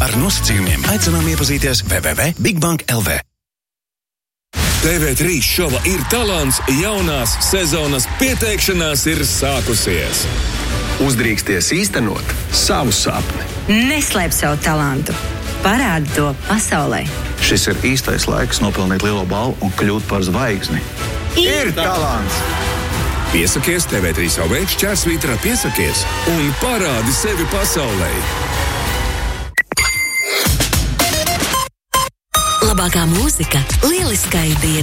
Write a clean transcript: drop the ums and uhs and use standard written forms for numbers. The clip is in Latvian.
Ar nosacījumiem aicinām iepazīties www.bigbank.lv. TV3 šova Ir talants jaunās sezonas pieteikšanās ir sākusies. Uzdrīksties īstenot savu sapni. Neslēp savu talantu. Parādi to pasaulē. Šis ir īstais laiks nopelnīt lielo balvu un kļūt par zvaigzni. Ir talants! Piesakies TV3 savē, šķērsvītrā piesakies un parādi sevi pasaulē. Labākā mūzika, lieliskai dienai.